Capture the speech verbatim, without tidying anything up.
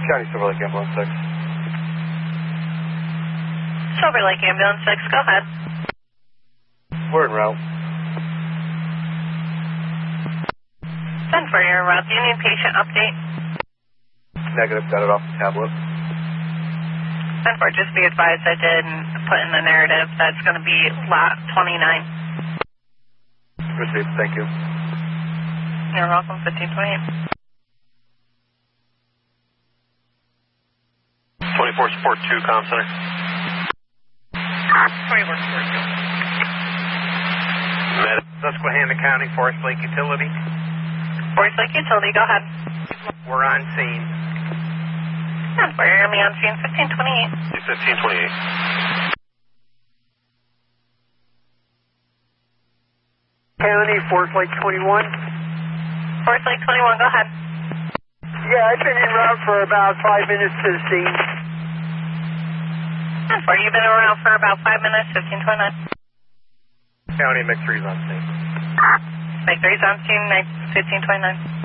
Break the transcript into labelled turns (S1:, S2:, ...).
S1: County Silver Lake Ambulance six.
S2: Silver Lake Ambulance six, go ahead.
S1: We're en route.
S2: Send for your route. Do you need patient update?
S1: Negative, got it off the tablet.
S2: Send for, just be advised I did put in the narrative that's going to be lot twenty-nine.
S1: Received, thank you.
S2: You're welcome, fifteen twenty-eight.
S3: twenty-four support two, comm center.
S2: twenty-four support two.
S3: Med
S4: Susquehanna County Forest Lake Utility.
S2: Forest Lake Utility, go ahead.
S4: We're on scene.
S2: Send for your me on scene, fifteen twenty-eight.
S3: fifteen twenty-eight.
S5: County, Forest Lake twenty-one.
S2: Forest Lake twenty-one, go ahead.
S5: Yeah, I've been en route for about five minutes to the scene.
S2: Send for, you've been around for about five minutes, fifteen twenty-nine.
S1: County, M I C three's on scene.
S2: Make three's on scene, fifteen twenty-nine.